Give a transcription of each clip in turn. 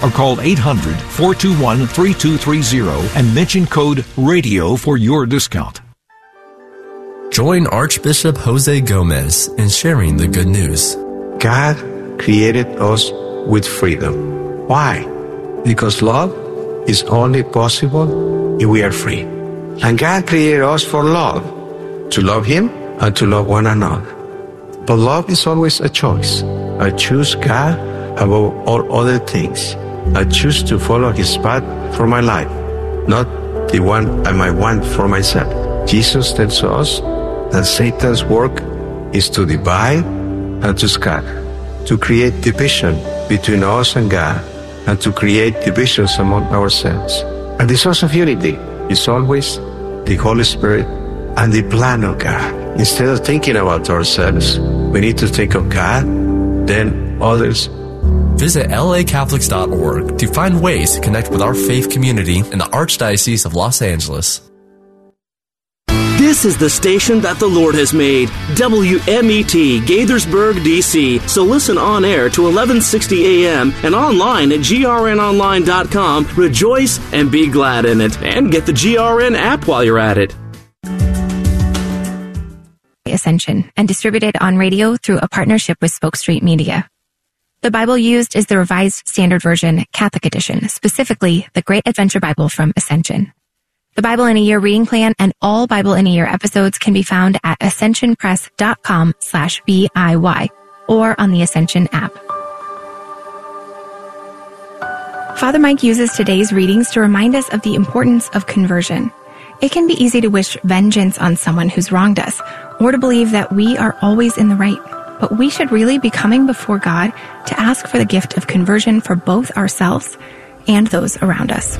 or call 800-421-3230 and mention code RADIO for your discount. Join Archbishop Jose Gomez in sharing the good news. God created us with freedom. Why? Because love is only possible if we are free. And God created us for love, to love Him and to love one another. But love is always a choice. I choose God above all other things. I choose to follow His path for my life, not the one I might want for myself. Jesus tells us that Satan's work is to divide and to scatter, to create division between us and God, and to create divisions among ourselves. And the source of unity is always the Holy Spirit and the plan of God. Instead of thinking about ourselves, we need to think of God, then others. Visit lacatholics.org to find ways to connect with our faith community in the Archdiocese of Los Angeles. This is the station that the Lord has made, WMET, Gaithersburg, D.C. So listen on air to 1160 a.m. and online at grnonline.com. Rejoice and be glad in it. And get the GRN app while you're at it. Ascension, and distributed on radio through a partnership with Spoke Street Media. The Bible used is the Revised Standard Version, Catholic Edition, specifically the Great Adventure Bible from Ascension. The Bible in a Year reading plan and all Bible in a Year episodes can be found at ascensionpress.com/BIY or on the Ascension app. Father Mike uses today's readings to remind us of the importance of conversion. It can be easy to wish vengeance on someone who's wronged us, or to believe that we are always in the right. But we should really be coming before God to ask for the gift of conversion for both ourselves and those around us.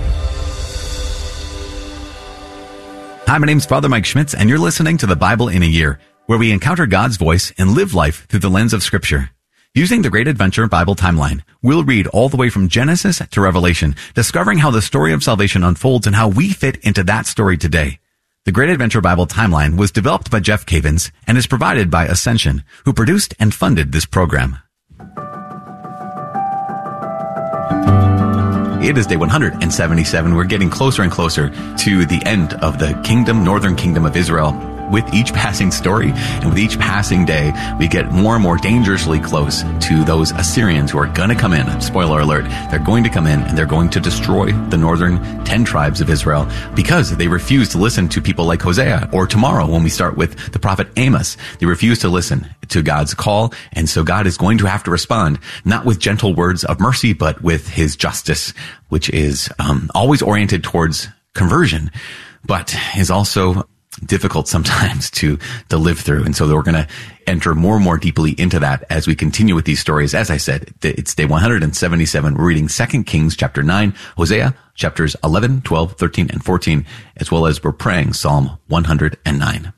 Hi, my name's Father Mike Schmitz, and you're listening to the Bible in a Year, where we encounter God's voice and live life through the lens of Scripture. Using the Great Adventure Bible timeline, we'll read all the way from Genesis to Revelation, discovering how the story of salvation unfolds and how we fit into that story today. The Great Adventure Bible timeline was developed by Jeff Cavins and is provided by Ascension, who produced and funded this program. It is day 177. We're getting closer and closer to the end of the northern kingdom of Israel. With each passing story and with each passing day, we get more and more dangerously close to those Assyrians who are going to come in. Spoiler alert, they're going to come in and they're going to destroy the northern 10 tribes of Israel because they refuse to listen to people like Hosea. Or tomorrow when we start with the prophet Amos, they refuse to listen to God's call. And so God is going to have to respond, not with gentle words of mercy, but with His justice, which is always oriented towards conversion, but is also difficult sometimes to live through. And so we're going to enter more and more deeply into that as we continue with these stories. As I said, it's day 177. We're reading 2 Kings chapter 9, Hosea chapters 11, 12, 13, and 14, as well as we're praying Psalm 109.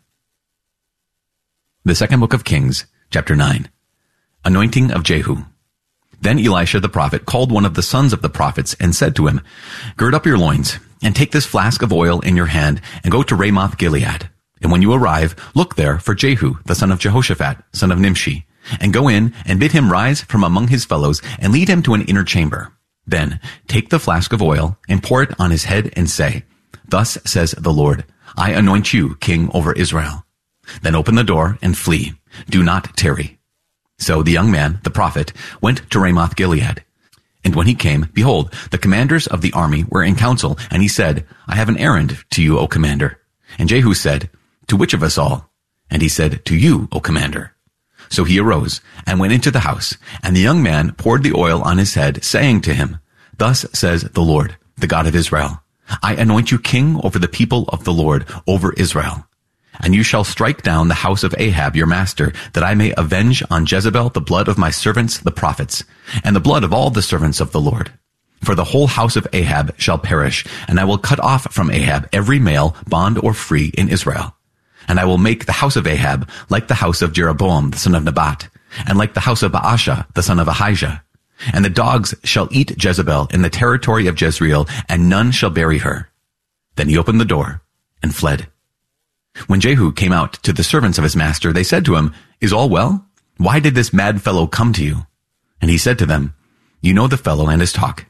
The second book of Kings, chapter 9, Anointing of Jehu. Then Elisha the prophet called one of the sons of the prophets and said to him, "Gird up your loins, and take this flask of oil in your hand, and go to Ramoth Gilead. And when you arrive, look there for Jehu, the son of Jehoshaphat, son of Nimshi, and go in and bid him rise from among his fellows, and lead him to an inner chamber. Then take the flask of oil, and pour it on his head, and say, 'Thus says the Lord, I anoint you king over Israel.' Then open the door and flee. Do not tarry." So the young man, the prophet, went to Ramoth Gilead. And when he came, behold, the commanders of the army were in council, and he said, "I have an errand to you, O commander." And Jehu said, "To which of us all?" And he said, "To you, O commander." So he arose and went into the house, and the young man poured the oil on his head, saying to him, "Thus says the Lord, the God of Israel, I anoint you king over the people of the Lord, over Israel. And you shall strike down the house of Ahab your master, that I may avenge on Jezebel the blood of my servants the prophets, and the blood of all the servants of the Lord. For the whole house of Ahab shall perish, and I will cut off from Ahab every male, bond or free, in Israel. And I will make the house of Ahab like the house of Jeroboam the son of Nebat, and like the house of Baasha the son of Ahijah. And the dogs shall eat Jezebel in the territory of Jezreel, and none shall bury her." Then he opened the door and fled. When Jehu came out to the servants of his master, they said to him, "Is all well? Why did this mad fellow come to you?" And he said to them, "You know the fellow and his talk.